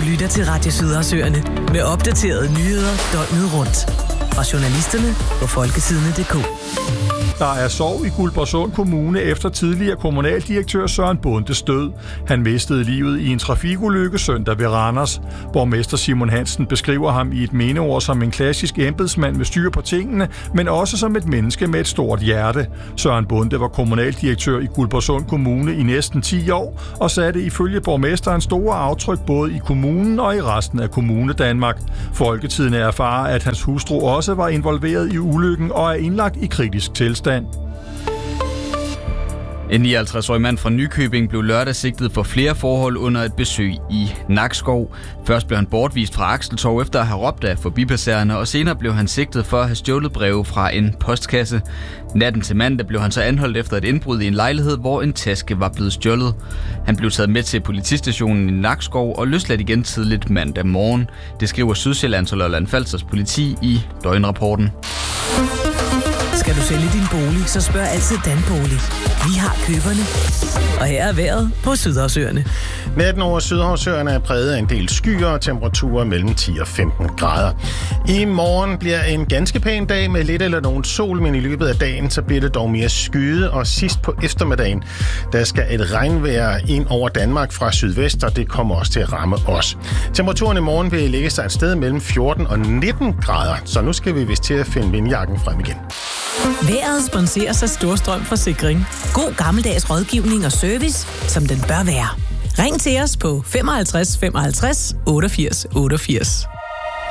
lytter til Radio Sydersøerne med opdaterede nyheder døgnet rundt. Fra journalisterne på folketidene.dk. Der er sorg i Guldborgsund Kommune efter tidligere kommunaldirektør Søren Bondes død. Han mistede livet i en trafikulykke søndag ved Randers. Borgmester Simon Hansen beskriver ham i et mindeord som en klassisk embedsmand med styr på tingene, men også som et menneske med et stort hjerte. Søren Bonde var kommunaldirektør i Guldborgsund Kommune i næsten 10 år og satte ifølge borgmesteren store aftryk både i kommunen og i resten af Kommune Danmark. Folketiden erfarer, at hans hustru også var involveret i ulykken og er indlagt i kritisk tilstand. En 59-årig mand fra Nykøbing blev lørdag sigtet for flere forhold under et besøg i Nakskov. Først blev han bortvist fra Akseltorv efter at have råbt af forbipasserende, og senere blev han sigtet for at have stjålet breve fra en postkasse. Natten til mandag blev han så anholdt efter et indbrud i en lejlighed, hvor en taske var blevet stjålet. Han blev taget med til politistationen i Nakskov og løsladt igen tidligt mandag morgen. Det skriver Sydsjællands og Lolland-Falsters politi i døgnrapporten. Skal du sælge din bolig, så spørg altid Danbolig. Vi har køberne. Og her er vejret på Sydersøerne. Natten over Sydhavsøerne er præget af en del skyer og temperaturer mellem 10 og 15 grader. I morgen bliver en ganske pæn dag med lidt eller nogen sol, men i løbet af dagen så bliver det dog mere skyet, og sidst på eftermiddagen, der skal et regnvejr ind over Danmark fra sydvest, og det kommer også til at ramme os. Temperaturen i morgen vil ligge sig et sted mellem 14 og 19 grader, så nu skal vi vist til at finde vindjakken frem igen. Vejret sponseres af Storstrøm Forsikring. God gammeldags rådgivning og service, som den bør være. Ring til os på 55 55 88 88.